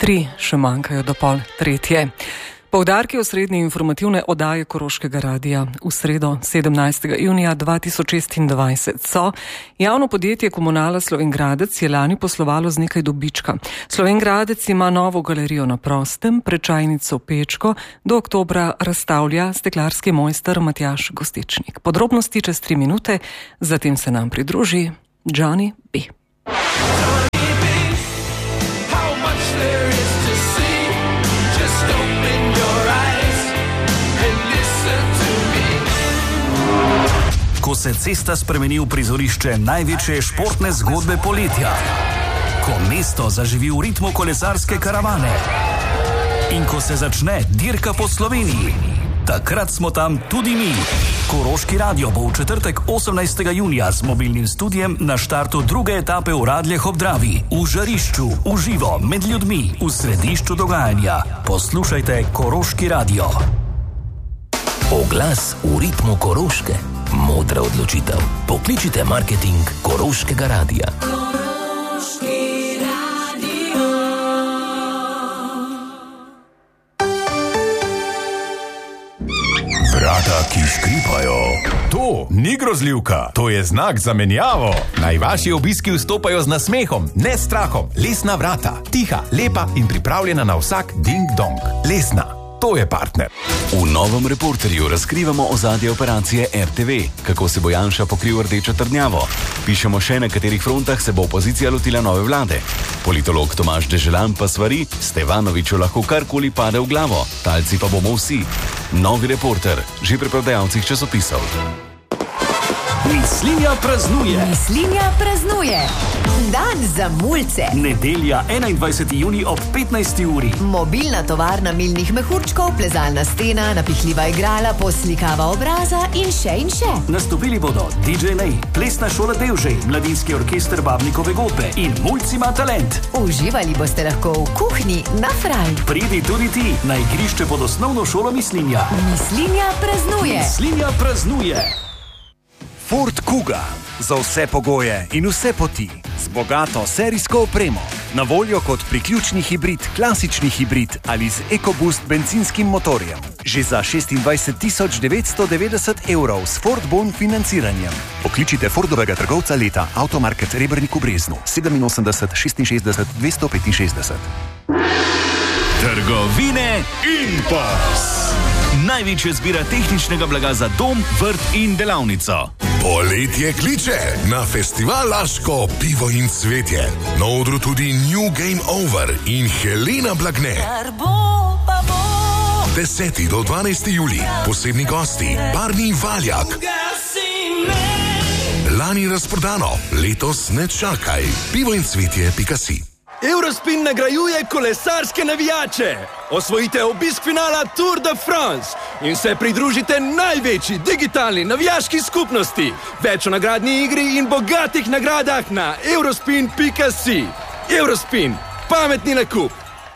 3 še manjkajo do 2:30. Poudarki osrednje informativne oddaje Koroškega radia v sredo 17. junija 2026 so: javno podjetje Komunala Slovenj Gradec je lani poslovalo z nekaj dobička. Slovenj Gradec ima novo galerijo na prostem, prečajnico Pečko, do oktobra razstavlja steklarski mojster Matjaž Gostečnik. Podrobnosti čez 3 minute, zatem se nam pridruži Johnny B. Ko se cesta spremeni v prizorišče največje športne zgodbe poletja, ko mesto zaživi v ritmu kolesarske karavane in ko se začne dirka po Sloveniji, takrat smo tam tudi mi. Koroški radio bo v četrtek 18. junija z mobilnim studijem na štartu druge etape v Radljah ob Dravi, v žarišču, v živo, med ljudmi, v središču dogajanja. Poslušajte Koroški radio. Oglas v ritmu Koroške. Modra odločitev. Pokličite marketing Koroškega radia. Koroški radio. Vrata, ki škripajo. To ni grozljivka, to je znak za menjavo. Naj vaši obiski vstopajo z nasmehom, ne strahom. Lesna vrata. Tiha, lepa in pripravljena na vsak ding-dong. Lesna. To je partner. V novem Reporterju razkrivamo ozadje operacije RTV, kako se bo Janša pokril rdečo trdnjavo. Pišemo še, na katerih frontah se bo opozicija lotila nove vlade. Politolog Tomaž Deželan pa svari, Stevanoviću lahko karkoli pade v glavo, talci pa bomo vsi. Novi Reporter, že pri prodajalcih časopisov. Mislinja praznuje. Dan za mulce. Nedelja 21. junij ob 15. uri. Mobilna tovarna milnih mehurčkov, plezalna stena, napihljiva igrala, poslikava obraza in še in še. Nastopili bodo DJ Lej, plesna šola Devžej, mladinski orkester Babnikove godbe in Mulc ima talent. Uživali boste lahko v kuhinji na Fraj. Pridi tudi ti na igrišče pod osnovno šolo Mislinja. Mislinja praznuje. Ford Kuga. Za vse pogoje in vse poti. Z bogato serijsko opremo. Na voljo kot priključni hibrid, klasični hibrid ali z EcoBoost bencinskim motorjem. Že za 26.990 evrov s Ford Bon financiranjem. Pokličite Fordovega trgovca leta Automarket Rebernik v Breznu 87 66 265. Trgovine Impulz. Največja zbira tehničnega blaga za dom, vrt in delavnico. Poletje kliče na festival Laško pivo in cvetje. Na odru tudi New Game Over in Helena Blagne. 10. do 12. julij, posebni gosti, Barni Valjak. Lani razprodano, letos ne čakaj. Pivo in cvetje.si. Eurospin nagrajuje kolesarske navijače. Osvojite obisk finala Tour de France in se pridružite največji digitalni navijaški skupnosti. Več o nagradni igri in bogatih nagradah na eurospin.si. Eurospin, pametni nakup.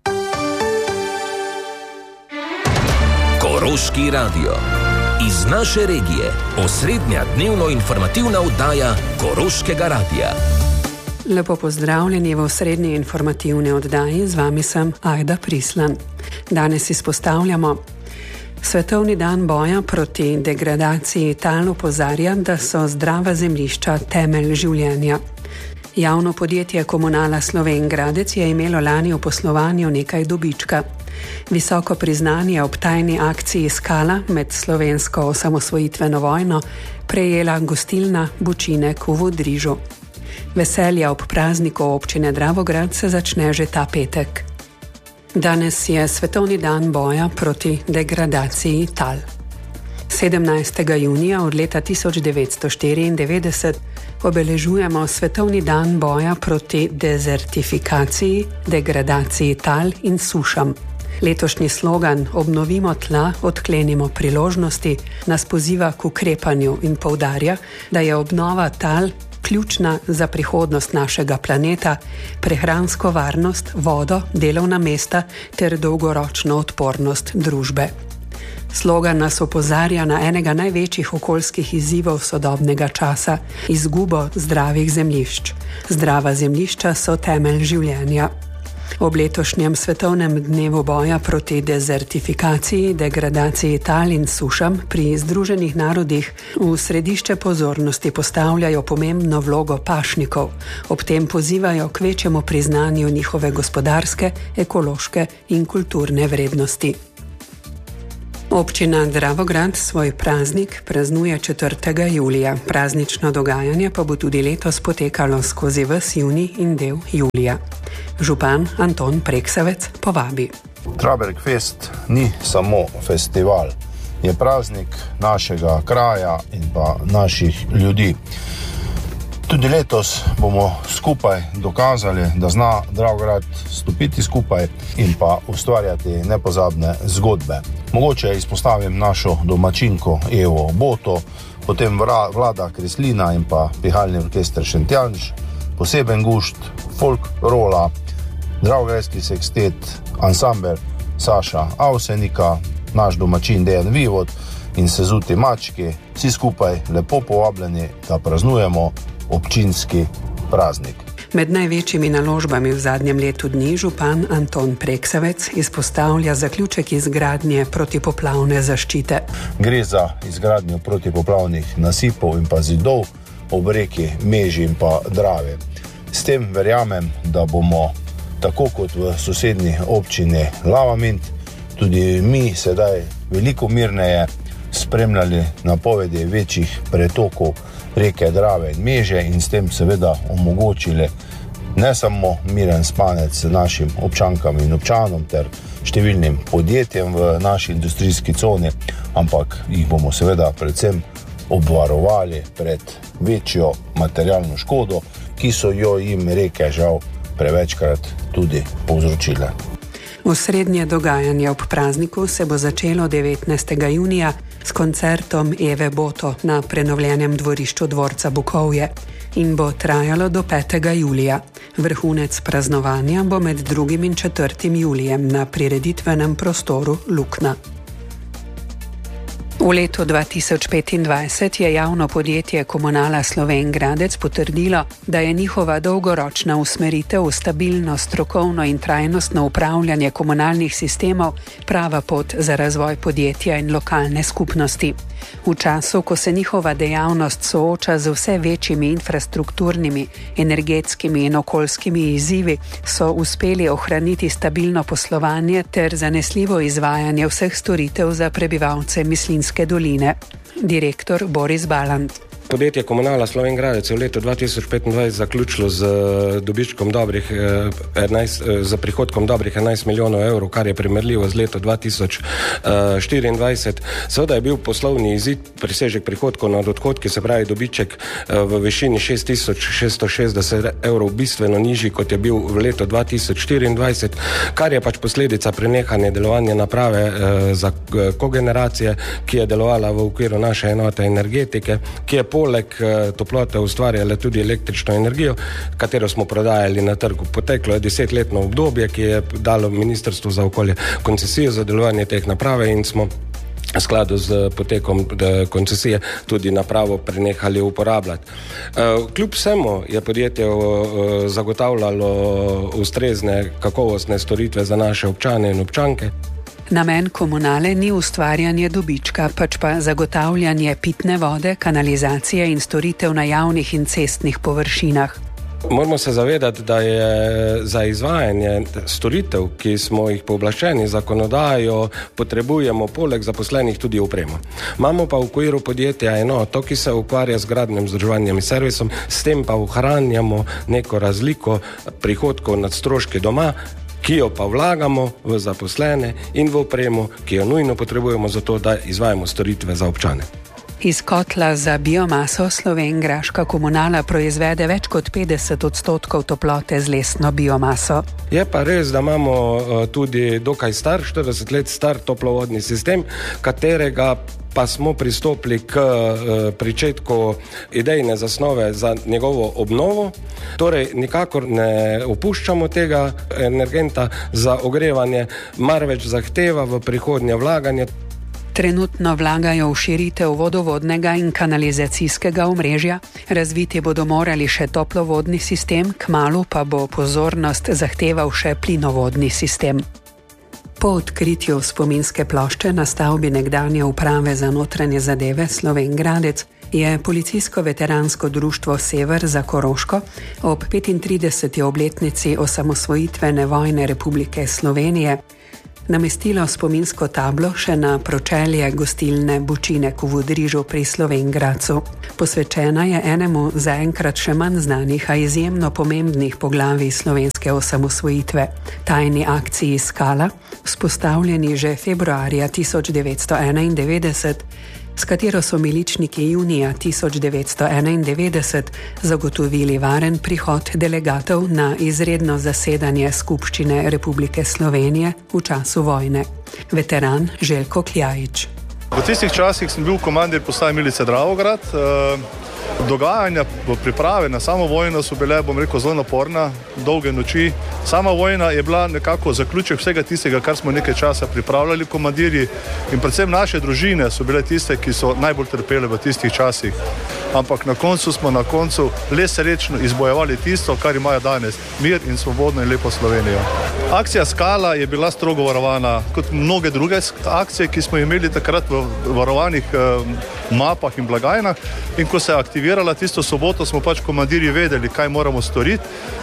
Koroški radio. Iz naše regije. Osrednja dnevno informativna oddaja Koroškega radia. Lepo pozdravljeni v osrednji informativni oddaji, z vami sem Ajda Prislan. Danes izpostavljamo: Svetovni dan boja proti degradaciji tal opozarja, da so zdrava zemljišča temelj življenja. Javno podjetje Komunala Slovenj Gradec je imelo lani v poslovanju nekaj dobička. Visoko priznanje ob tajni akciji Skala med slovensko osamosvojitveno vojno prejela gostilna Bučinek v Vodrižu. Veselja ob prazniku občine Dravograd se začne že ta petek. Danes je Svetovni dan boja proti degradaciji tal. 17. junija od leta 1994 obeležujemo Svetovni dan boja proti dezertifikaciji, degradaciji tal in sušam. Letošnji slogan Obnovimo tla, odklenimo priložnosti nas poziva k ukrepanju in poudarja, da je obnova tal ključna za prihodnost našega planeta, prehransko varnost, vodo, delovna mesta ter dolgoročno odpornost družbe. Slogan nas opozarja na enega največjih okoljskih izzivov sodobnega časa – izgubo zdravih zemljišč. Zdrava zemljišča so temelj življenja. Ob letošnjem svetovnem dnevu boja proti dezertifikaciji, degradaciji tal in sušam pri Združenih narodih v središče pozornosti postavljajo pomembno vlogo pašnikov. Ob tem pozivajo k večjemu priznanju njihove gospodarske, ekološke in kulturne vrednosti. Občina Dravograd svoj praznik praznuje 4. julija. Praznično dogajanje pa bo tudi letos potekalo skozi ves junij in del julija. Župan Anton Preksavec povabi. Trabergfest ni samo festival, je praznik našega kraja in pa naših ljudi. Tudi letos bomo skupaj dokazali, da zna Dravograd stopiti skupaj in pa ustvarjati nepozabne zgodbe. Mogoče izpostavim našo domačinko Evo Boto, potem Vlada Kreslina in pa pihalni orkester Šentjanž, poseben gušt folk rola, Dravogradski sekstet, ansambel Saša Avsenika, naš domačin Dejan Vivod in Sezuti Mački, vsi skupaj lepo povabljeni, da praznujemo občinski praznik. Med največjimi naložbami v zadnjem letu dni župan Anton Preksavec izpostavlja zaključek izgradnje protipoplavne zaščite. Gre za izgradnjo protipoplavnih nasipov in pa zidov ob reki Meži in pa Drave. S tem verjamem, da bomo tako kot v sosednji občini Lavamint tudi mi sedaj veliko mirneje spremljali napovedi večjih pretokov reke Drave in Meže in s tem seveda omogočili ne samo miren spanec našim občankam in občanom ter številnim podjetjem v naši industrijski coni, ampak jih bomo seveda predvsem obvarovali pred večjo materialno škodo, ki so jo jim reke žal prevečkrat tudi povzročile. Osrednje dogajanje ob prazniku se bo začelo 19. junija s koncertom Eve Boto na prenovljenem dvorišču dvorca Bukovje in bo trajalo do 5. julija. Vrhunec praznovanja bo med 2. in 4. julijem na prireditvenem prostoru Lukna. V letu 2025 je javno podjetje Komunala Slovenj Gradec potrdilo, da je njihova dolgoročna usmeritev v stabilno, strokovno in trajnostno upravljanje komunalnih sistemov prava pot za razvoj podjetja in lokalne skupnosti. V času, ko se njihova dejavnost sooča z vse večjimi infrastrukturnimi, energetskimi in okoljskimi izzivi, so uspeli ohraniti stabilno poslovanje ter zanesljivo izvajanje vseh storitev za prebivalce Mislinjske doline. Direktor Boris Balant. Podjetje Komunala Slovenj Gradec je v letu 2025 zaključilo z prihodkom dobrih 11 milijonov evrov, kar je primerljivo z leto 2024. Seveda je bil poslovni izid presežek prihodkov nad odhodki, se pravi dobiček v višini 6660 evrov bistveno nižji, kot je bil v letu 2024, kar je pač posledica prenehanja delovanja naprave za kogeneracije, ki je delovala v okviru naše enote energetike, ki je poleg toplote ustvarjala tudi električno energijo, katero smo prodajali na trgu. Poteklo je 10-letno obdobje, ki je dalo Ministrstvu za okolje koncesijo za delovanje teh naprave in smo v skladu z potekom koncesije tudi napravo prenehali uporabljati. Kljub vsemu je podjetje zagotavljalo ustrezne kakovostne storitve za naše občane in občanke. Namen Komunale ni ustvarjanje dobička, pač pa zagotavljanje pitne vode, kanalizacije in storitev na javnih in cestnih površinah. Moramo se zavedati, da je za izvajanje storitev, ki smo jih pooblaščeni zakonodajo, potrebujemo poleg zaposlenih tudi opremo. Imamo pa v okviru podjetja enoto, ki se ukvarja z gradnjom, vzdrževanjem in servisom, s tem pa ohranjamo neko razliko prihodkov nad stroški doma, ki jo pa vlagamo v zaposlene in v opremo, ki jo nujno potrebujemo za to, da izvajamo storitve za občane. Iz kotla za biomaso Slovenjgraška Komunala proizvede več kot 50% toplote z lesno biomaso. Je pa res, da imamo tudi dokaj star, 40 let star toplovodni sistem, katerega pa smo pristopili k pričetku idejne zasnove za njegovo obnovo. Torej, nikakor ne opuščamo tega energenta za ogrevanje, marveč zahteva v prihodnje vlaganje. Trenutno vlagajo v širitev vodovodnega in kanalizacijskega omrežja, razviti bodo morali še toplovodni sistem, kmalu pa bo pozornost zahteval še plinovodni sistem. Po odkritju spominske plošče na stavbi nekdanje uprave za notranje zadeve Slovenj Gradec je policijsko-veteransko društvo Sever za Koroško ob 35. obletnici osamosvojitvene vojne Republike Slovenije namestilo spominsko tablo še na pročelje gostilne Bučinek v Vodrižu pri Slovenj Gradcu. Posvečena je enemu zaenkrat še manj znanih, a izjemno pomembnih poglavij slovenske osamosvojitve, tajni akciji Skala, vzpostavljeni že februarja 1991, s katero so miličniki junija 1991 zagotovili varen prihod delegatov na izredno zasedanje Skupščine Republike Slovenije v času vojne. Veteran Željko Kljajič. V tistih časih sem bil komandir postaje milice Dravograd. Dogajanja v priprave na samo vojno so bile, bom rekel, zelo naporna, dolge noči. Sama vojna je bila nekako zaključek vsega tistega, kar smo nekaj časa pripravljali komandirji, in predvsem naše družine so bile tiste, ki so najbolj trpele v tistih časih. Ampak na koncu smo le srečno izbojevali tisto, kar imajo danes, mir in svobodno in lepo Slovenijo. Akcija Skala je bila strogo varovana, kot mnoge druge akcije, ki smo imeli takrat v varovanih mapah in blagajnah, in ko se je aktivirala tisto soboto, smo pač komandirji vedeli, kaj moramo storiti.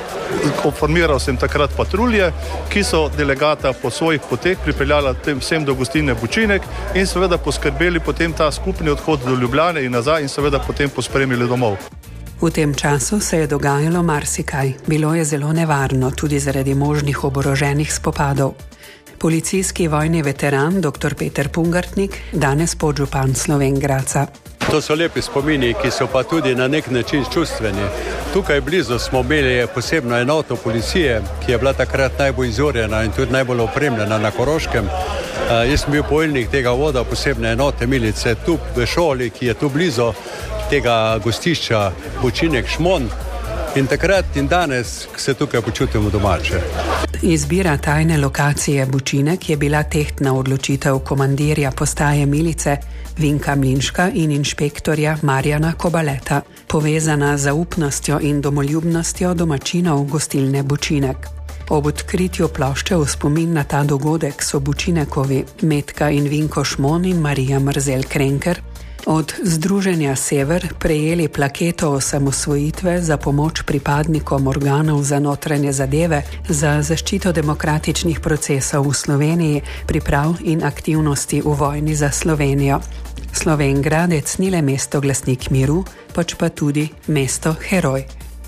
Formiral sem takrat patrulje, ki so delegata po svojih poteh pripeljala vsem do gostilne Bučinek in seveda poskrbeli potem ta skupni odhod do Ljubljane in nazaj in seveda potem pospremili domov. V tem času se je dogajalo marsikaj. Bilo je zelo nevarno, tudi zaradi možnih oboroženih spopadov. Policijski vojni veteran dr. Peter Pungartnik, danes podžupan Slovenj Gradca. To so lepi spomini, ki so pa tudi na nek način čustveni. Tukaj blizu smo imeli posebno enoto policije, ki je bila takrat najbolj izurjena in tudi najbolj opremljena na Koroškem. Jaz sem bil poveljnik tega voda posebne enote milice tu v šoli, ki je tu blizu tega gostišča Bučinek Šmon. In takrat in danes se tukaj počutimo domače. Izbira tajne lokacije Bučinek je bila tehtna odločitev komandirja postaje milice Vinka Mlinška in inšpektorja Marjana Kobaleta, povezana z zaupnostjo in domoljubnostjo domačinov gostilne Bučinek. Ob odkritju plošče v spomin na ta dogodek so Bučinekovi Metka in Vinko Šmon in Marija Mrzel Krenker od Združenja Sever prejeli plaketo osamosvojitve za pomoč pripadnikom organov za notranje zadeve za zaščito demokratičnih procesov v Sloveniji, priprav in aktivnosti v vojni za Slovenijo. Slovenj Gradec ni le mesto glasnik miru, pač pa tudi mesto heroj.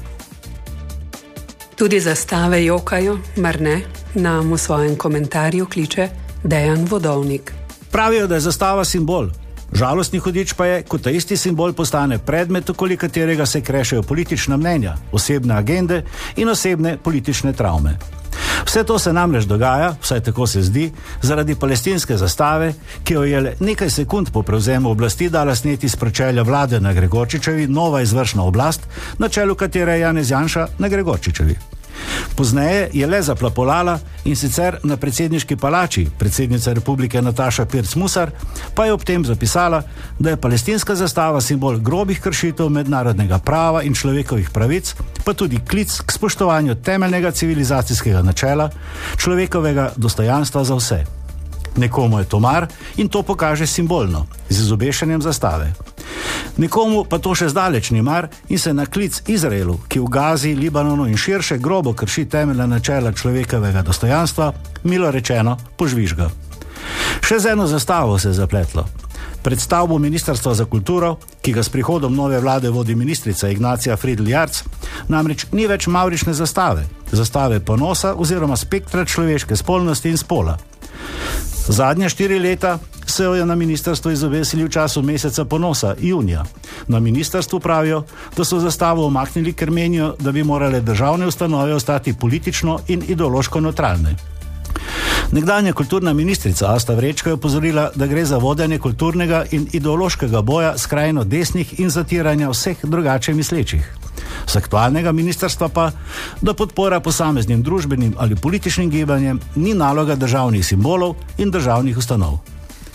Tudi zastave jokajo, mar ne? Nam v svojem komentarju kliče Dejan Vodovnik. Pravijo, da je zastava simbol. Žalostni hudič pa je, ko ta isti simbol postane predmet, okoli katerega se krešejo politična mnenja, osebne agende in osebne politične travme. Vse to se namreč dogaja, vsaj tako se zdi, zaradi palestinske zastave, ki jo je le nekaj sekund po prevzemu oblasti dala sneti s pročelja vlade na Gregorčičevi nova izvršna oblast, na čelu katere je Janez Janša na Gregorčičevi. Pozneje je le zaplapolala in sicer na predsedniški palači, predsednica republike Nataša Pirc Musar pa je ob tem zapisala, da je palestinska zastava simbol grobih kršitev mednarodnega prava in človekovih pravic, pa tudi klic k spoštovanju temeljnega civilizacijskega načela, človekovega dostojanstva za vse. Nekomu je to mar in to pokaže simbolno, z izobešanjem zastave. Nekomu pa to še zdaleč ni mar in se na klic Izraelu, ki v Gazi, Libanonu in širše grobo krši temeljna načela človekovega dostojanstva, milo rečeno požvižga. Še z eno zastavo se je zapletlo. Pred stavbo Ministrstva za kulturo, ki ga s prihodom nove vlade vodi ministrica Ignacija Fridl Jarc, namreč ni več mavrične zastave ponosa oziroma spektra človeške spolnosti in spola. Zadnja 4 leta se jo je na ministrstvu izobesili v času meseca ponosa, junija. Na ministrstvu pravijo, da so zastavo omaknili, ker menijo, da bi morale državne ustanove ostati politično in ideološko nevtralne. Nekdanja kulturna ministrica Asta Vrečko je opozorila, da gre za vodenje kulturnega in ideološkega boja skrajno desnih in zatiranja vseh drugače mislečih. Z aktualnega ministrstva pa, da podpora posameznim družbenim ali političnim gibanjem ni naloga državnih simbolov in državnih ustanov.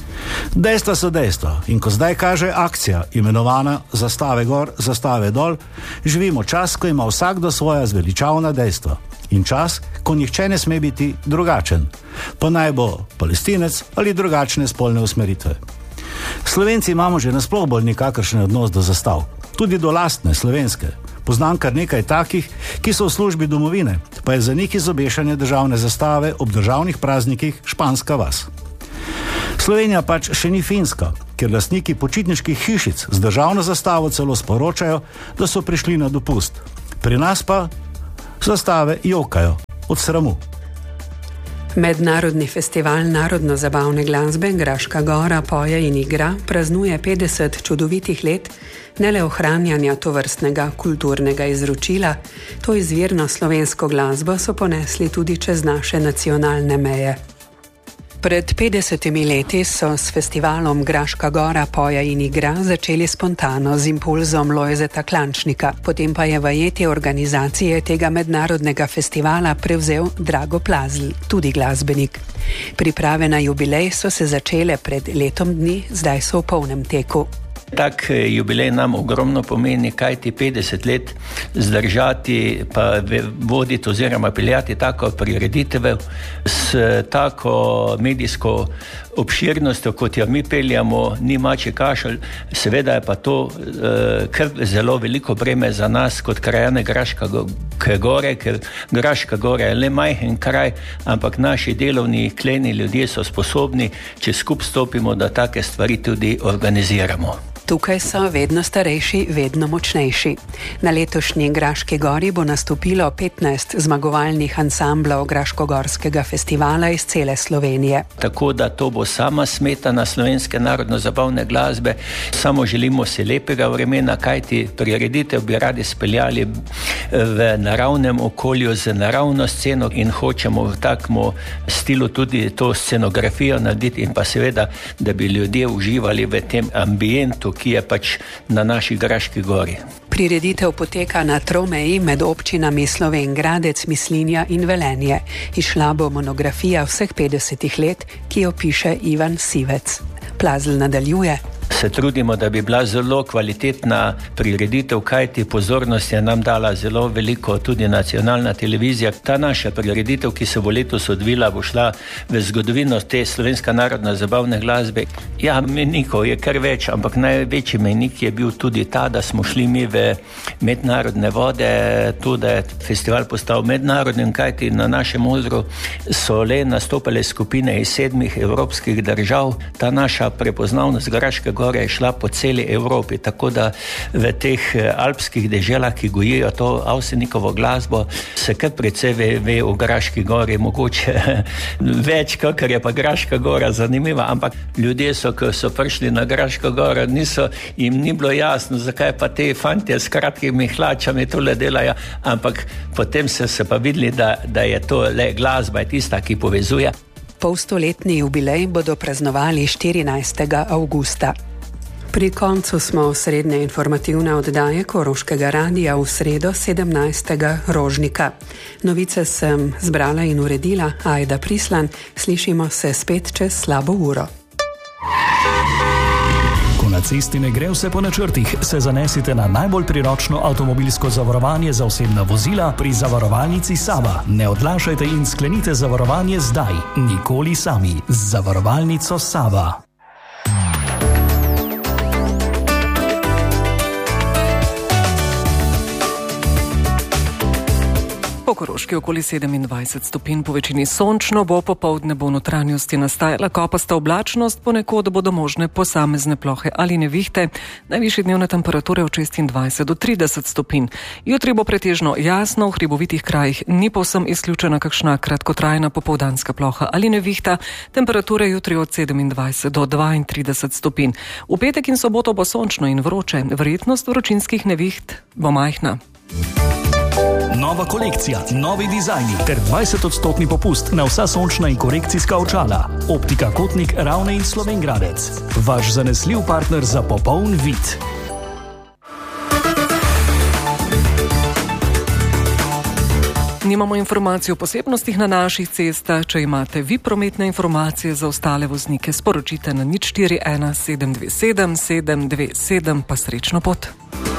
Dejstva so dejstva in ko zdaj kaže akcija, imenovana Zastave gor, zastave dol, živimo čas, ko ima vsakdo svoja zveličavna dejstva. In čas, ko nihče ne sme biti drugačen, pa naj bo Palestinec ali drugačne spolne usmeritve. Slovenci imamo že nasploh bolj nikakršen odnos do zastav, tudi do lastne slovenske. Poznam kar nekaj takih, ki so v službi domovine, pa je za njih izobešanje državne zastave ob državnih praznikih španska vas. Slovenija pač še ni Finska, ker lastniki počitniških hišic z državno zastavo celo sporočajo, da so prišli na dopust. Pri nas pa zastave jokajo od sramu. Mednarodni festival narodno-zabavne glasbe Graška gora poje in igra praznuje 50 čudovitih let ne le ohranjanja tovrstnega kulturnega izročila, to izvirno slovensko glasbo so ponesli tudi čez naše nacionalne meje. Pred 50 leti so s festivalom Graška gora poje in igra začeli spontano z impulzom Lojzeta Klančnika, potem pa je vajetje organizacije tega mednarodnega festivala prevzel Drago Plazl, tudi glasbenik. Priprave na jubilej so se začele pred letom dni, zdaj so v polnem teku. Tak jubilej nam ogromno pomeni, kajti 50 let zdržati pa voditi oziroma peljati tako prireditev s tako medijsko obširnostjo, kot jo mi peljamo, ni mačji kašelj. Seveda je pa to kar zelo veliko breme za nas kot krajane Graške gore, ker Graška gora je le majhen kraj, ampak naši delovni, kleni ljudje so sposobni, če skupaj stopimo, da take stvari tudi organiziramo. Tukaj so vedno starejši, vedno močnejši. Na letošnji Graški gori bo nastopilo 15 zmagovalnih ansamblov Graškogorskega festivala iz cele Slovenije. Tako da to bo sama smetana slovenske narodno-zabavne glasbe. Samo želimo si lepega vremena, kajti prireditev bi radi speljali v naravnem okolju z naravno sceno in hočemo v takmu stilu tudi to scenografijo narediti in pa seveda, da bi ljudje uživali v tem ambientu, ki je pač na naši Graški gori. Prireditev poteka na tromeji med občinami Slovenj Gradec, Mislinja in Velenje. Izšla bo monografija vseh 50 let, ki jo piše Ivan Sivec. Plazl nadaljuje. Se trudimo, da bi bila zelo kvalitetna prireditev, kajti pozornost je nam dala zelo veliko tudi nacionalna televizija. Ta naša prireditev, ki se bo letos odvila, bo šla v zgodovino te slovenske narodno-zabavne glasbe. Ja, mejnikov je kar več, ampak največji mejnik je bil tudi ta, da smo šli mi v mednarodne vode, tudi da je festival postal mednarodnim, kajti na našem odru so le nastopale skupine iz 7 evropskih držav. Ta naša prepoznavnost Graške gore je šla po celi Evropi, tako da v teh alpskih deželah, ki gojijo to Avsenikovo glasbo, se kar precej ve o Graški gori, mogoče več, kakor je pa Graška gora zanimiva, ampak ljudje so, ko so prišli na Graško goro, jim ni bilo jasno, zakaj pa te fantje s kratkimi hlačami tole delajo, ampak potem se pa videli, da je to le glasba, je tista, ki povezuje. Polstoletni jubilej bodo praznovali 14. avgusta. Pri koncu smo osrednje informativne oddaje Koroškega radija v sredo 17. rožnika. Novice sem zbrala in uredila Ajda Prislan. Slišimo se spet čez slabo uro. Ko na cesti ne gre vse po načrtih, se zanesite na najbolj priročno avtomobilsko zavarovanje za osebna vozila pri zavarovalnici Sava. Ne odlašajte in sklenite zavarovanje zdaj. Nikoli sami. Z zavarovalnico Sava. Po Koroški okoli 27 stopinj, po večini sončno, bo popoldne bo v notranjosti nastajala kopasta oblačnost, ponekod bodo možne posamezne plohe ali nevihte, najvišje dnevne temperature od 26 do 30 stopinj. Jutri bo pretežno jasno, v hribovitih krajih ni povsem izključena kakšna kratkotrajna popoldanska ploha ali nevihta, temperature jutri od 27 do 32 stopinj. V petek in soboto bo sončno in vroče, verjetnost vročinskih neviht bo majhna. Nova kolekcija, novi dizajni ter 20% popust na vsa sončna in korekcijska očala. Optika Kotnik, Ravne in Slovenj Gradec. Vaš zanesljiv partner za popoln vid. Nimamo informacij o posebnostih na naših cestah. Če imate vi prometne informacije za ostale voznike, sporočite na 041 727 727, pa srečno pot.